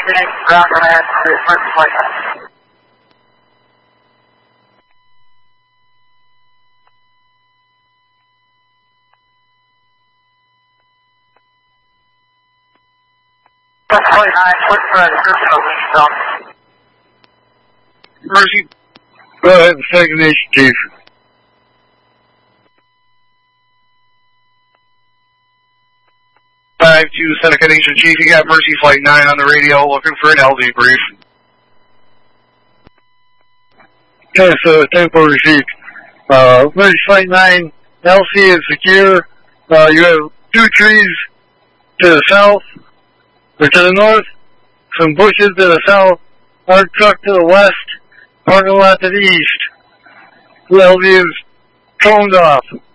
ground command, first flight. First flight 9, clear for the zone. Mercy. Go ahead, second nation, Chief. 5-2 Seneca Nation Chief, you got Mercy Flight 9 on the radio, looking for an LZ brief. Yes, tempo received. Mercy Flight 9, LC is secure. You have 2 trees to the south, or to the north, some bushes to the south, our truck to the west, parking lot to the east. LZ is toned off.